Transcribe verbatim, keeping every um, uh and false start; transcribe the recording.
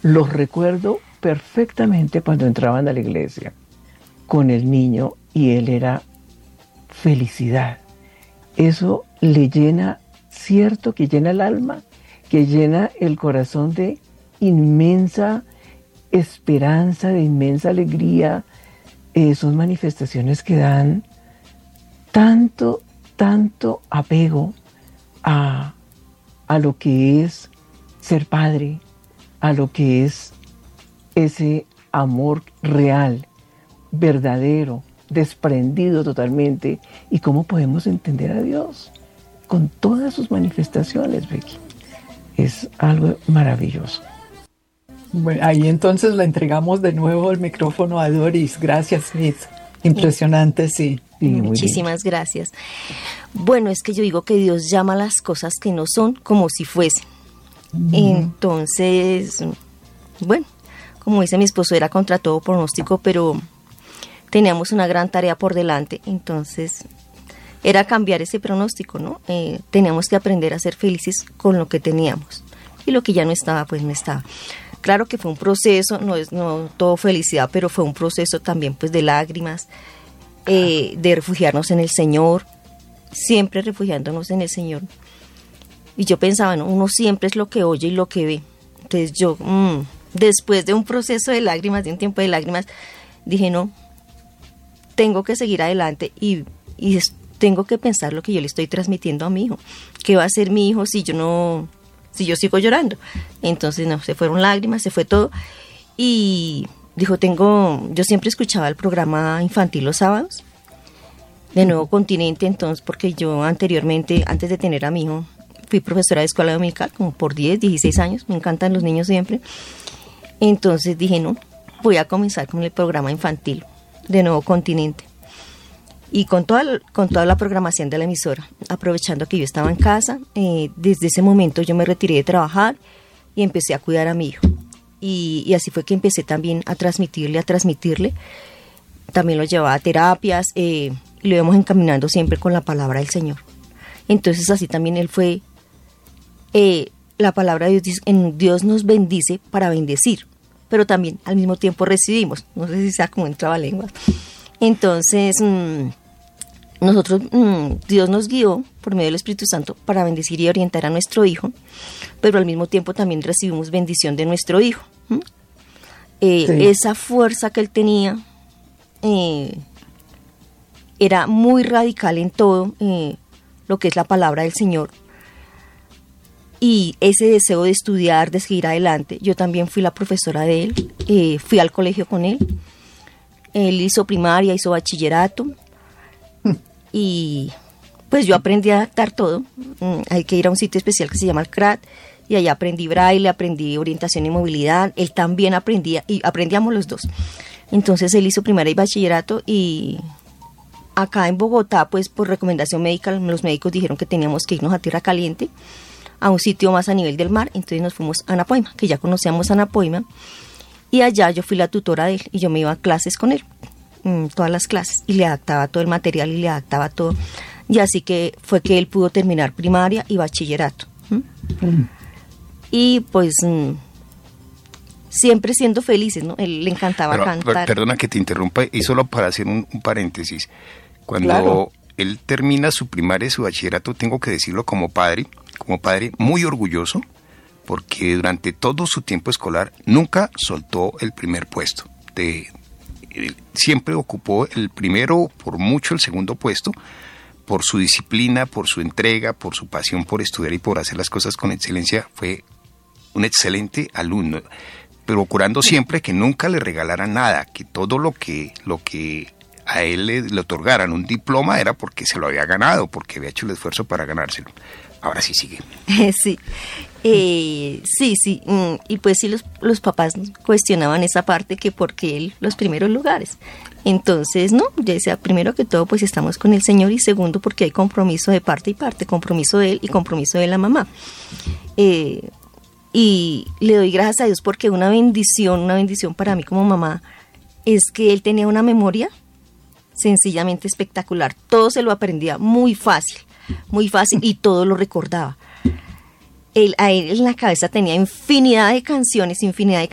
Los recuerdo perfectamente cuando entraban a la iglesia con el niño y él era felicidad. Eso le llena, cierto, que llena el alma, que llena el corazón de inmensa esperanza, de inmensa alegría. Eh, son manifestaciones que dan tanto, tanto apego a, a lo que es ser padre, a lo que es ese amor real, verdadero, desprendido totalmente. ¿Y cómo podemos entender a Dios? Con todas sus manifestaciones, Becky. Es algo maravilloso. Bueno, ahí entonces le entregamos de nuevo el micrófono a Doris. Gracias, Liz. Impresionante, sí. Sí, muchísimas gracias. Bueno, es que yo digo que Dios llama las cosas que no son como si fuesen. Mm. Entonces, bueno, como dice mi esposo, era contra todo pronóstico, pero teníamos una gran tarea por delante, entonces era cambiar ese pronóstico, ¿no? Eh, teníamos que aprender a ser felices con lo que teníamos, y lo que ya no estaba, pues no estaba. Claro que fue un proceso, no es no todo felicidad, pero fue un proceso también pues de lágrimas, eh, de refugiarnos en el Señor, siempre refugiándonos en el Señor. Y yo pensaba, no, uno siempre es lo que oye y lo que ve. Entonces yo, mmm, después de un proceso de lágrimas, de un tiempo de lágrimas, dije, no, tengo que seguir adelante y, y es, tengo que pensar lo que yo le estoy transmitiendo a mi hijo. ¿Qué va a hacer mi hijo si yo no, si yo sigo llorando? Entonces, no, se fueron lágrimas, se fue todo. Y dijo, tengo, yo siempre escuchaba el programa infantil los sábados, de Nuevo Continente, entonces, porque yo anteriormente, antes de tener a mi hijo, fui profesora de escuela dominical, como por diez, dieciséis años, me encantan los niños siempre. Entonces dije, no, voy a comenzar con el programa infantil de Nuevo Continente. Y con toda, con toda la programación de la emisora, aprovechando que yo estaba en casa, eh, desde ese momento yo me retiré de trabajar y empecé a cuidar a mi hijo. Y, y así fue que empecé también a transmitirle, a transmitirle. También lo llevaba a terapias, eh, y lo íbamos encaminando siempre con la palabra del Señor. Entonces así también él fue, eh, la palabra de Dios, en Dios nos bendice para bendecir, pero también al mismo tiempo recibimos. No sé si sea como en trabalengua. Entonces, mmm, nosotros, mmm, Dios nos guió por medio del Espíritu Santo para bendecir y orientar a nuestro hijo, pero al mismo tiempo también recibimos bendición de nuestro hijo. ¿Mm? Eh, sí. Esa fuerza que él tenía eh, era muy radical en todo eh, lo que es la palabra del Señor. Y ese deseo de estudiar, de seguir adelante, yo también fui la profesora de él, eh, fui al colegio con él, él hizo primaria, hizo bachillerato, y pues yo aprendí a adaptar todo. Hay que ir a un sitio especial que se llama el C R A T, y allá aprendí braille, aprendí orientación y movilidad, él también aprendía, y aprendíamos los dos. Entonces él hizo primaria y bachillerato, y acá en Bogotá, pues por recomendación médica, los médicos dijeron que teníamos que irnos a Tierra Caliente, a un sitio más a nivel del mar. Entonces nos fuimos a Anapoima, que ya conocíamos a Anapoima, y allá yo fui la tutora de él, y yo me iba a clases con él, mmm, todas las clases, y le adaptaba todo el material, y le adaptaba todo, y así que fue que él pudo terminar primaria y bachillerato. ¿Mm? Mm. Y pues mmm, siempre siendo felices, ¿no? Él le encantaba Pero, cantar. Perdona que te interrumpa, y solo para hacer un, un paréntesis, cuando claro. él termina su primaria y su bachillerato, tengo que decirlo como padre, como padre muy orgulloso, porque durante todo su tiempo escolar nunca soltó el primer puesto. De, él siempre ocupó el primero, por mucho el segundo puesto, por su disciplina, por su entrega, por su pasión por estudiar y por hacer las cosas con excelencia. Fue un excelente alumno, procurando siempre que nunca le regalaran nada, que todo lo que, lo que a él le, le otorgaran un diploma era porque se lo había ganado, porque había hecho el esfuerzo para ganárselo. Ahora sí sigue. Sí, eh, sí, sí, mm, y pues sí los, los papás cuestionaban esa parte, que por qué él los primeros lugares. Entonces, no, yo decía, primero que todo, pues estamos con el Señor, y segundo, porque hay compromiso de parte y parte, compromiso de él y compromiso de la mamá. Eh, y le doy gracias a Dios, porque una bendición, una bendición para mí como mamá, es que él tenía una memoria sencillamente espectacular. Todo se lo aprendía muy fácil. muy fácil, y todo lo recordaba. Él, a él en la cabeza tenía infinidad de canciones, infinidad de